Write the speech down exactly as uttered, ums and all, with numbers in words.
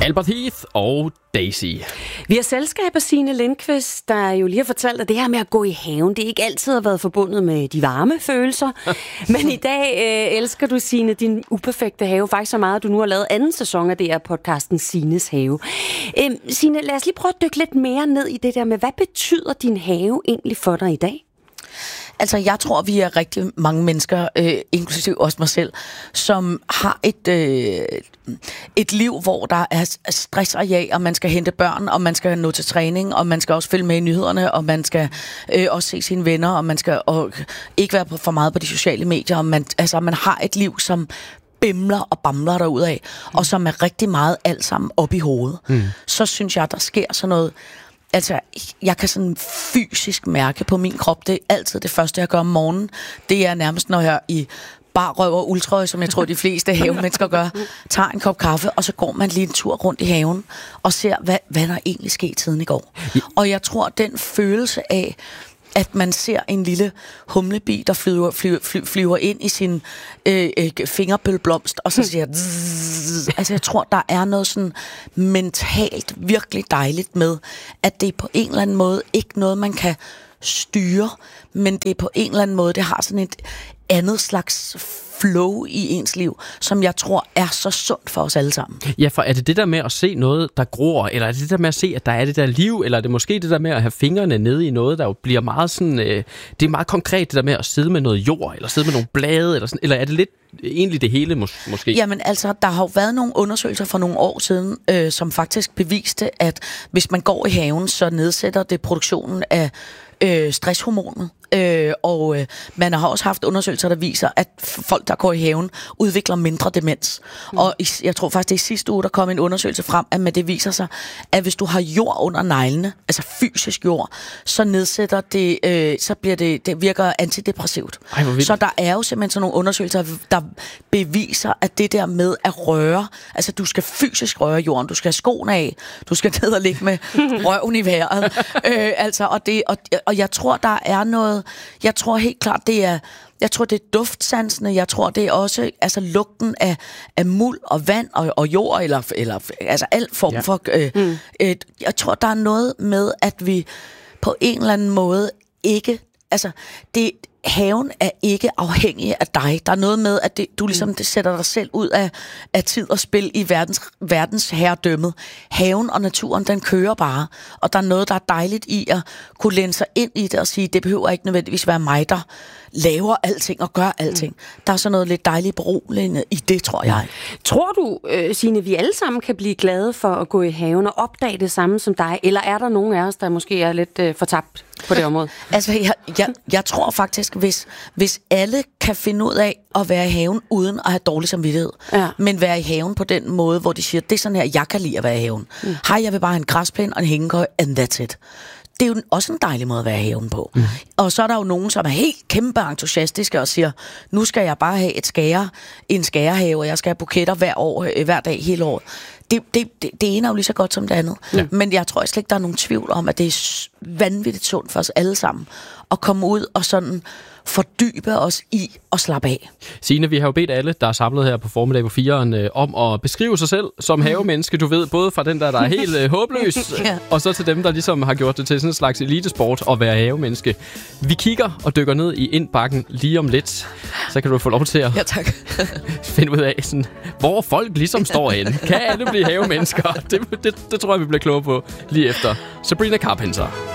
Albert Heath og Daisy. Vi har selskab af Signe Lindqvist, der jo lige har fortalt, at det her med at gå i haven, det ikke altid har været forbundet med de varme følelser. Men i dag øh, elsker du, Signe, din uperfekte have faktisk så meget, at du nu har lavet anden sæson af det her podcasten Signes Have. Øh, Signe, lad os lige prøve at dykke lidt mere ned i det der med, hvad betyder din have egentlig for dig i dag? Altså, jeg tror, vi er rigtig mange mennesker, øh, inklusive også mig selv, som har et, øh, et liv, hvor der er stress og jag, og man skal hente børn, og man skal nå til træning, og man skal også følge med i nyhederne, og man skal øh, også se sine venner, og man skal og ikke være på, for meget på de sociale medier. Og man, altså, man har et liv, som bimler og bamler derudad, mm. og som er rigtig meget alt sammen op i hovedet. Mm. Så synes jeg, der sker sådan noget. Altså, jeg kan sådan fysisk mærke på min krop, det er altid det første, jeg gør om morgenen. Det er nærmest, når jeg i bar røv og uldtrøje, som jeg tror, de fleste havemennesker gør, tager en kop kaffe, og så går man lige en tur rundt i haven, og ser, hvad, hvad der egentlig skete siden i går. Og jeg tror, den følelse af, at man ser en lille humlebi, der flyver, flyver, flyver, flyver ind i sin øh, øh, fingerbølblomst, og så siger zzz, altså jeg tror, der er noget sådan mentalt virkelig dejligt med, at det er på en eller anden måde ikke noget, man kan styre, men det er på en eller anden måde, det har sådan et andet slags flow i ens liv, som jeg tror er så sundt for os alle sammen. Ja, for er det det der med at se noget, der gror, eller er det det der med at se, at der er det der liv, eller er det måske det der med at have fingrene nede i noget, der jo bliver meget sådan, øh, det er meget konkret det der med at sidde med noget jord, eller sidde med nogle blade, eller sådan, eller er det lidt egentlig det hele mås- måske? Jamen altså, der har jo været nogle undersøgelser for nogle år siden, øh, som faktisk beviste, at hvis man går i haven, så nedsætter det produktionen af øh, stresshormonet. Øh, og øh, man har også haft undersøgelser, der viser, at folk, der går i haven, udvikler mindre demens. Mm. Og i, jeg tror faktisk, det er sidste uge, der kom en undersøgelse frem, at med det viser sig, at hvis du har jord under neglene, altså fysisk jord, så nedsætter det, øh, så bliver det, det virker antidepressivt. Ej, så der er jo simpelthen sådan nogle undersøgelser, der beviser, at det der med at røre, altså du skal fysisk røre jorden, du skal have skoene af, du skal ned og ligge med røven i vejret. øh, altså, og, det, og, og jeg tror, der er noget. Jeg tror helt klart, det er, jeg tror, det er duftsansene, jeg tror, det er også altså, lugten af, af muld og vand og, og jord, eller, eller altså alt form ja. for... Øh, mm. øh, jeg tror, der er noget med, at vi på en eller anden måde ikke... Altså, det, haven er ikke afhængig af dig. Der er noget med, at det, du ligesom det sætter dig selv ud af, af tid og spil i verdens, verdens herredømmet. Haven og naturen, den kører bare. Og der er noget, der er dejligt i at kunne læne sig ind i det og sige, det behøver ikke nødvendigvis være mig, der laver alting og gør alting. Mm. Der er sådan noget lidt dejligt beroligende i det, tror jeg. Tror du, øh, Signe, vi alle sammen kan blive glade for at gå i haven og opdage det samme som dig? Eller er der nogen af os, der måske er lidt øh, fortabt på det område? Altså, jeg, jeg, jeg tror faktisk, hvis, hvis alle kan finde ud af at være i haven uden at have dårlig samvittighed, ja. men være i haven på den måde, hvor de siger, det er sådan her, jeg kan lide at være i haven. Mm. Hej, jeg vil bare have en græsplæne og en hængekøj, and that's it. Det er jo også en dejlig måde at være i haven på. Mm. Og så er der jo nogen, som er helt kæmpe entusiastiske og siger, nu skal jeg bare have et skære, en skærehave, og jeg skal have buketter hver år, hver dag, hele året. Det, det, det, det ene er jo lige så godt som det andet. Ja. Men jeg tror slet ikke, der er nogen tvivl om, at det er vanvittigt sundt for os alle sammen at komme ud og sådan fordybe os i og slappe af. Signe, vi har jo bedt alle, der er samlet her på formiddag på fireren, øh, om at beskrive sig selv som havemenneske. Du ved, både fra den der, der er helt øh, håbløs, ja. og så til dem, der ligesom har gjort det til sådan en slags elitesport at være havemenneske. Vi kigger og dykker ned i indbakken lige om lidt. Så kan du få lov til at ja, tak. finde ud af, sådan, hvor folk ligesom står henne. Kan alle blive havemennesker? Det, det, det tror jeg, vi bliver kloge på lige efter Sabrina Carpenter.